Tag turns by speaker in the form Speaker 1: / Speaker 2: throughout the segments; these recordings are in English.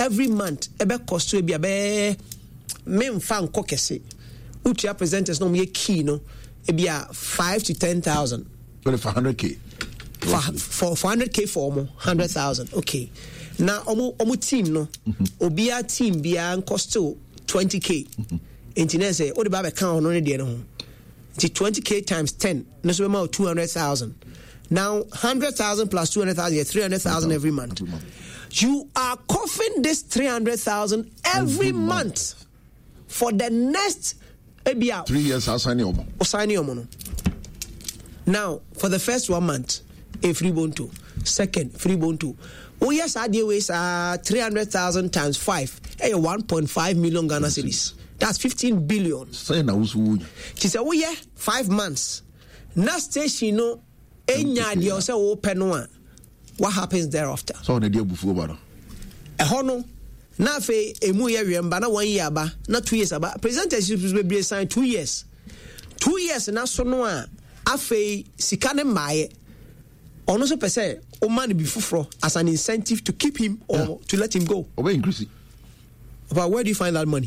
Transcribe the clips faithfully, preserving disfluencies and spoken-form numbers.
Speaker 1: every month ebe cost to be abe men fan kokese utia presenters no me key no e be five to ten thousand
Speaker 2: for one hundred k
Speaker 1: for for four hundred k for one hundred thousand. Okay, now omo omo team no obia team bia cost to twenty k engineer say o de ba be kan no ne de no ho twenty k times ten no so be two hundred thousand. Now one hundred thousand plus two hundred thousand, three hundred thousand every month. every month you are coughing this three hundred thousand every, every month. month for the next ebia
Speaker 2: three years asani omo
Speaker 1: osani omo no. Now for the first one month a free bone two, second free bone two. Oh yes, I deal with uh three hundred thousand times five, eh one point five million Ghana cedis. That's fifteen billion.
Speaker 2: Say na usu.
Speaker 1: She said, "Oh yeah, five months. Now station no enya dia say open no. What happens thereafter?"
Speaker 2: So na dia bufu ba no.
Speaker 1: E ho no na fe emu ye wemba na one year ba, na two years aba. Presentership be sign two years. Two years na so no a afe sika ne maaye. Ono so pese o man be fufro as an incentive to keep him or yeah. to let him go.
Speaker 2: Obe increase it.
Speaker 1: But where do you find that money?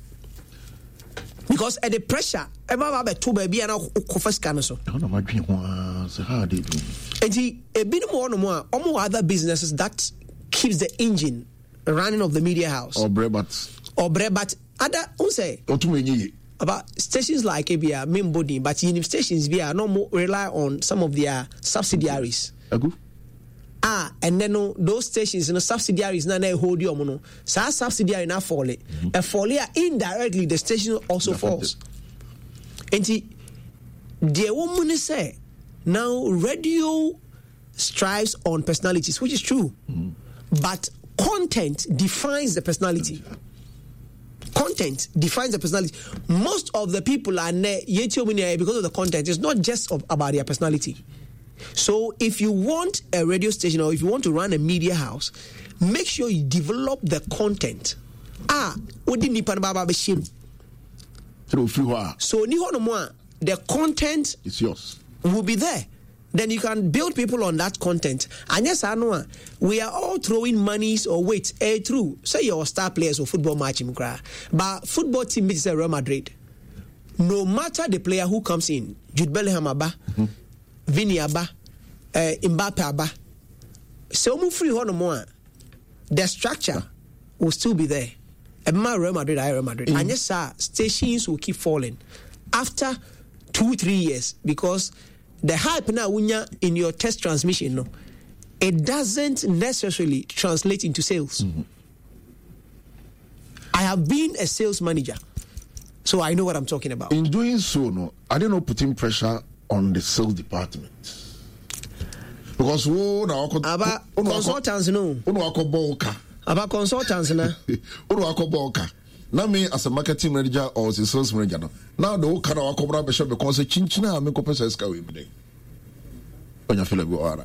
Speaker 1: Because at the pressure, ever be two baby and first can so.
Speaker 2: I don't know my dream was how they do.
Speaker 1: And he a bit more no more almost other businesses that keeps the engine running of the media house.
Speaker 2: Or brebat.
Speaker 1: Or brebat. Other who say
Speaker 2: or too many
Speaker 1: about stations like A B A, main body, but in stations B are no more rely on some of their subsidiaries.
Speaker 2: Agu.
Speaker 1: Ah, and then no, those stations, you know, subsidiaries na na hold you mono. So subsidiary na fall it. And fall it indirectly, the station also falls. And the woman say now radio strives on personalities, which is true, mm-hmm. but content defines the personality. Content defines the personality. Most of the people are ne because of the content. It's not just of, about their personality. So if you want a radio station or if you want to run a media house, make sure you develop the content. Ah, what did Nipan Baba be shame? So the content
Speaker 2: is yours.
Speaker 1: Will be there. Then you can build people on that content. And yes, I know we are all throwing monies or weight. Eh, true. Say you're star players or football match, but football team is Real Madrid. No matter the player who comes in, Jude Bellingham aba, mm-hmm. Vini aba, uh, Mbappe aba. So move free one more. The structure yeah. will still be there. Emma Real Madrid, I Real Madrid. Mm-hmm. And yes, sir, stations will keep falling after two, three years because the hype now in your test transmission, no, it doesn't necessarily translate into sales. Mm-hmm. I have been a sales manager, so I know what I'm talking about.
Speaker 2: In doing so, no, I don't know putting pressure on the sales department because who now
Speaker 1: about consultants no, about consultants na,
Speaker 2: now me as a marketing manager or as a sales manager no. Now the whole kind of cobra be shop because chinchina me ko pesa eska we me. Onya feel go ara.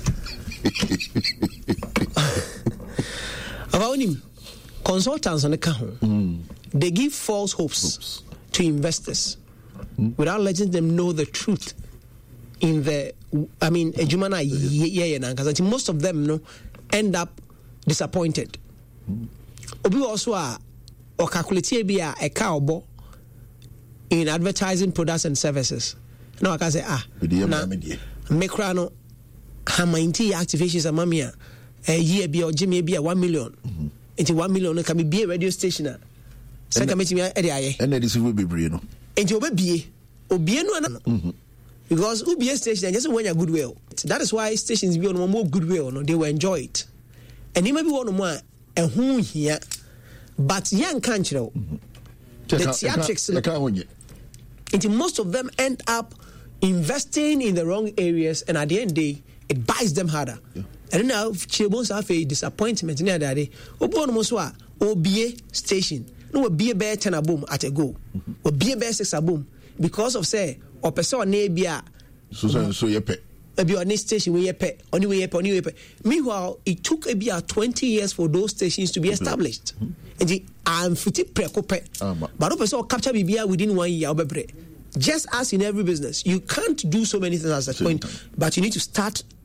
Speaker 1: About him consultants on the account. They give false hopes, hopes. to investors mm. without letting them know the truth in the I mean ejumana yeah yeah because most of them no end up disappointed. Mm. Obi also are or calculate be a cow in advertising products and services. No, I can say ah na mekra no hamainti activations a mamia a year be or Jimmy be a one million mm-hmm. into one million can be a radio station. Second meeting me area
Speaker 2: and this will be brino.
Speaker 1: Into obi obi no because ubi station just when you goodwill. That is why stations be on more goodwill no they will enjoy it. And he may be one more and who here. But young country, mm-hmm. the theatrics, it, most of them end up investing in the wrong areas, and at the end of the day, it buys them harder. Yeah. And now, Chibons have a disappointment in that day. Obon Moswa, O B A station, no be a bear ten a boom at a go, or be a bear six a boom because of say, or person nebia.
Speaker 2: So, so, so, you pay.
Speaker 1: Maybe on this station we pay, only we pay, only we pay. Meanwhile, it took maybe twenty years for those stations to be established. Mm-hmm. And the I'm fifty precope, but also capture B B I within one year. Just as in every business, you can't do so many things at that point, but you need to start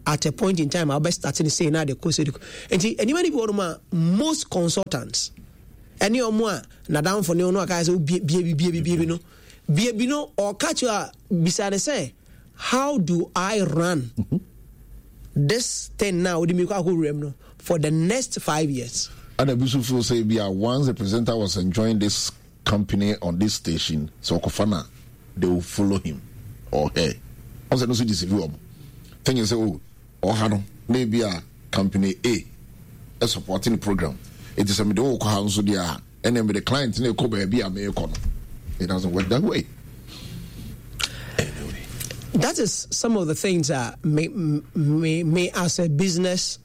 Speaker 1: at a point in time I'll be starting to say now the course and anybody want most consultants any or more na down for no no guys be be be be no be no or catch you beside say how do I run mm-hmm. this thing now for the next five years.
Speaker 2: And the Bishop say once the presenter was enjoying this company on this station, so Kofana, they will follow him or her. Also, no so thing is, oh, or Hano, maybe a company A, a supporting the program. It is a middle house, and then the client in the Kobe be a mayor. It doesn't work that way. Anyway.
Speaker 1: That is some of the things that may, may, may as a business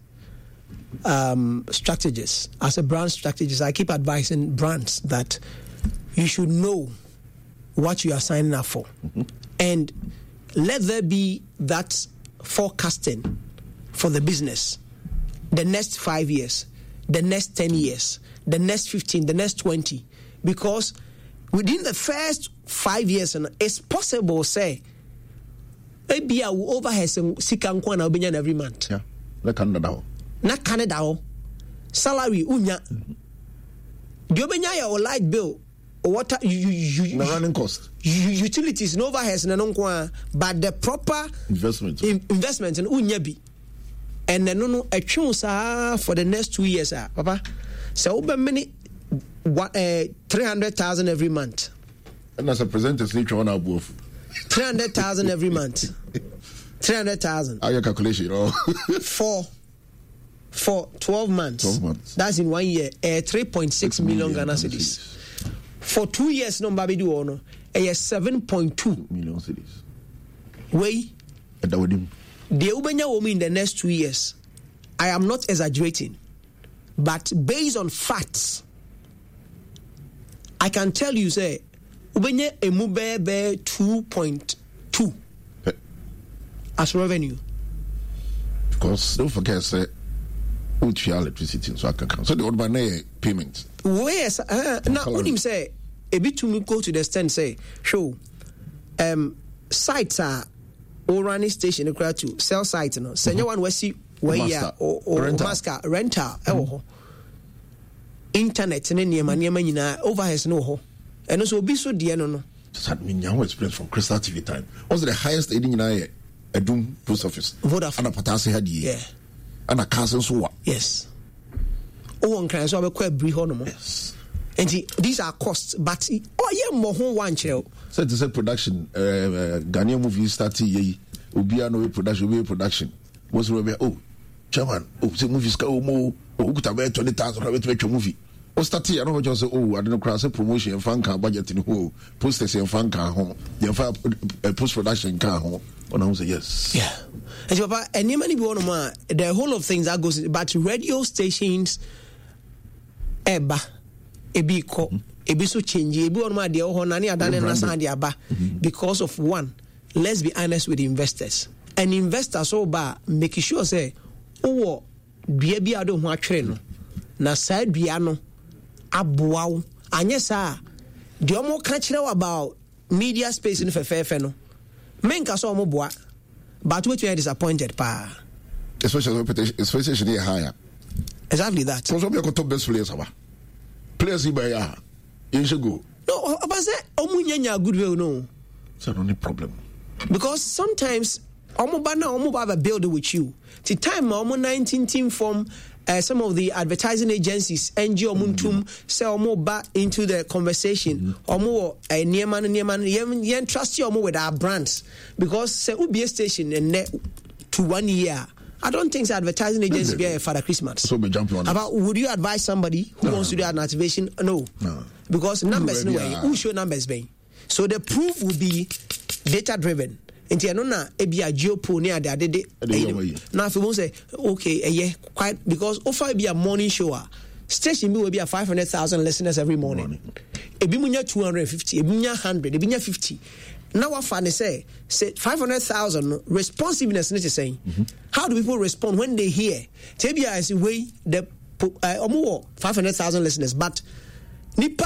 Speaker 1: um, strategist, as a brand strategist, I keep advising brands that you should know what you are signing up for. Mm-hmm. And let there be that forecasting for the business, the next five years, the next ten years, the next fifteen, the next twenty. Because within the first five years, it's possible, say, maybe I will overhead some sikan kwana obinyan every month.
Speaker 2: Yeah, like Canada.
Speaker 1: Not Canada. Salary unya. Do obenya your light bill or water you you you
Speaker 2: running cost.
Speaker 1: Utilities no overheads na no but the proper
Speaker 2: investment
Speaker 1: in, investment in unya bi. And then no no a chance for the next two years ah papa. So over many what uh, three hundred thousand every month.
Speaker 2: And as a presenter sleep on our booth.
Speaker 1: three hundred thousand every month. three hundred thousand.
Speaker 2: Are your calculation, you know?
Speaker 1: For for twelve months.
Speaker 2: twelve months.
Speaker 1: That's in one year. Uh, three point six million Ghana cedis. For two years, no baby do ono. Uh, seven point two
Speaker 2: million cedis.
Speaker 1: Way.
Speaker 2: And that would him.
Speaker 1: The Ubenya woman in the next two years. I am not exaggerating, but based on facts, I can tell you, say, Ubenya emubebe two point two as revenue.
Speaker 2: Because don't forget, say, which electricity so I can count. So the old money payment.
Speaker 1: Yes, uh, now when him say a bit to me go to the stand say, show um sites are or running station across to sell sites no. Send one we see where ya or or master rental eh internet ne niema niema nyina overheads no ho. And also be so dear no no.
Speaker 2: Just had me now experience from Crystal T V time. Was the highest aiding in a Edum post office.
Speaker 1: Vodafone.
Speaker 2: And a Patasi had ye.
Speaker 1: Yeah.
Speaker 2: And a cousin so what?
Speaker 1: Yes. Oh, one can so quite brief on.
Speaker 2: Yes.
Speaker 1: And see, these are costs, but oh yeah, more one child.
Speaker 2: So to say production, uh, uh, Ghanaian movie started ye. Ubia no production, we production. Was we oh, chairman, oh, say movies go more. Oh, could have twenty thousand to make a movie. Oh, started. I don't just say oh, I don't know. Cross a promotion and fan car budget in who posters and fan car home. The post production car home. And I say yes.
Speaker 1: Yeah. And so, Papa, and many people want the whole of things that goes, but radio stations, eba, ebi ko, ebi so change, ebi on my dear honani adane nasa adi aba, because of one. Let's be honest with the investors. An investor so ba making sure say, oh, bia bia do ho atwere no, na side bia no aboawo, anye sa, the omo ka kire about media space in fefefe no. Men ka so omo boa. But which we are disappointed, pa.
Speaker 2: Especially expectation is higher.
Speaker 1: Exactly that.
Speaker 2: Because we are top best players, aba. Players in Baya, you should go.
Speaker 1: No, but say omunyanya good will no.
Speaker 2: It's not only problem.
Speaker 1: Because sometimes omo ba na omo ba build with you. The time omo nineteen team from uh, some of the advertising agencies N G O Muntum say omo ba into the conversation. Omo eh niema niema yen trust you omo with our brands because say ubi station and net to one year. I don't think the advertising agency be a Father Christmas.
Speaker 2: So be jumping on
Speaker 1: about would you advise somebody who no, wants to do an activation? No. No. Because numbers no way. Who show numbers being. So the proof will be data driven. Inti ano na ebi a geopo ne ade ade de na afi won say okay eh quite because offer be a morning show station will be a five hundred thousand listeners every morning, morning. Ebi munya two hundred fifty ebi munya one hundred ebi munya fifty now what fan say say five hundred thousand responsiveness need to say mm-hmm. How do people respond when they hear tebia is way the uh, omo five hundred thousand listeners but nipa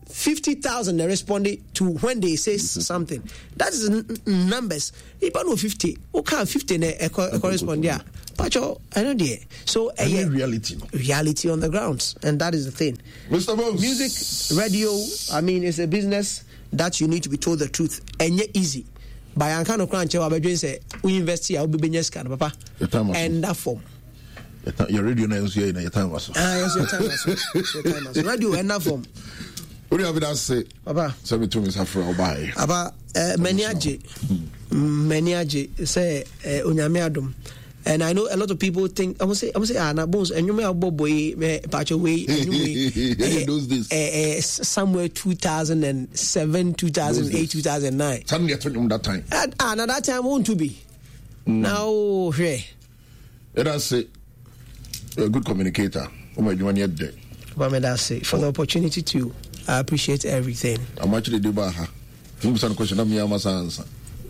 Speaker 1: fifty thousand they responded to when they say something. That is n- n- numbers. If I know fifty, okay, fifty ne correspond yeah. Pacho, I know there. So uh, yeah,
Speaker 2: reality, no?
Speaker 1: reality on the grounds, and that is the thing.
Speaker 2: Mister Bones.
Speaker 1: Music, radio. I mean, it's a business that you need to be told the truth, and yet easy. By an kind of crunch, I will say we invest here. I will be business card, papa. And that form.
Speaker 2: Your radio now is here in your time also.
Speaker 1: Ah, yes, your time also. Your time also. Radio and that form.
Speaker 2: What do you have that say?
Speaker 1: Papa.
Speaker 2: Send me to Mister Afro. Bye.
Speaker 1: Papa, many aje, many aje say unyame adom. And I know a lot of people think I must say I must say ah na bones and you may have boy me patch away anyway
Speaker 2: those days
Speaker 1: eh, eh, somewhere two thousand seven, two thousand eight, two thousand nine.
Speaker 2: Suddenly I told you that time.
Speaker 1: Ah, now that time won't to be. Mm. Now here.
Speaker 2: Let us say you're a good communicator. Oh my God, yet there.
Speaker 1: But may I say for oh. the opportunity to I appreciate everything.
Speaker 2: I'm actually the bar. Think some question I'm here must answer.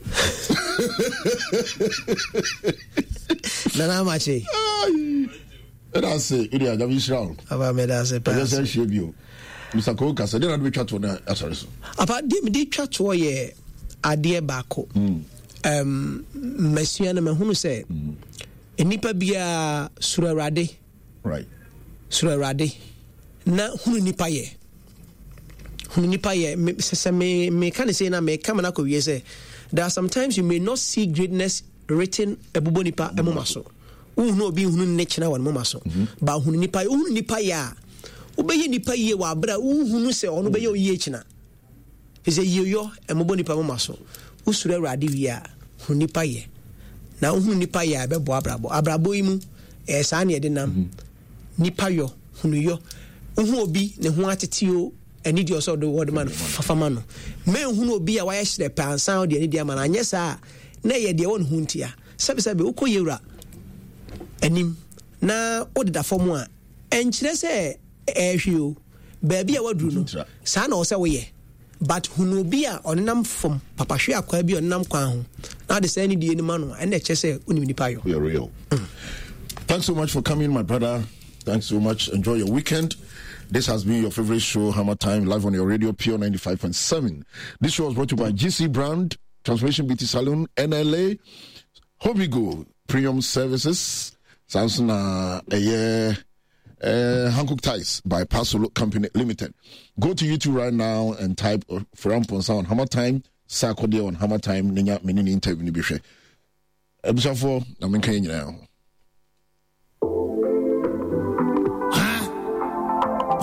Speaker 1: Nana mache.
Speaker 2: Let us say, it is a Javishan.
Speaker 1: About me, that's a
Speaker 2: pass. I shave you. Mister Coca said, "Did not be chat on that." Sorry.
Speaker 1: About them, they chat to a idea bako. Um, Monsieur and Mahunu said, "Enipa biya surarade."
Speaker 2: Right.
Speaker 1: Surarade. Na hunu nipa ye. Hunu nipa ye. Me se me me can say na me come na ko wie say. There are sometimes you may not see greatness written ebubo nipa emomaso. Uhunu obi hunu nechina wan momaso. Ba hunu nipa uhunu nipa ya. Obeye nipa ye wa bra uhunu se ono beye oye china. He say yoyo emobo nipa momaso. Usure awrade wi a hunu nipa ye. Na uhunu nipa ya be bo abrabo. Abrabo imu eh sa na ye de nam. Nipa yo hunu yo. Uhu obi ne ho atetio any di also the word man fafa no me hunu obi a waya hire pansan de ani dia man anye sa na ye de won huntia sabe sabe ukoyewura anim na odida fom a enkyere se ehwio ba bia waduru no sa na o se wo ye but hunu obi a onenam fom papa hwe akwa bi onenam kwan ho na de say ni die ni ma no ene che se unim nipa yo.
Speaker 2: You're real. Mm. Thanks so much for coming, my brother. Thanks so much. Enjoy your weekend. This has been your favorite show, Hammer Time, live on your radio, Pure ninety-five point seven. This show was brought to you by G C Brand, Transformation Beauty Salon, N L A, Hobigo, Premium Services, Samson, uh, uh, uh, Hankook Ties by Paso Company Limited. Go to YouTube right now and type uh, Framponsa on Hammer Time, Sarkodie on Hammer Time, Ninya Menini Interview Nibishe. Episode four, I'm in Kenya now.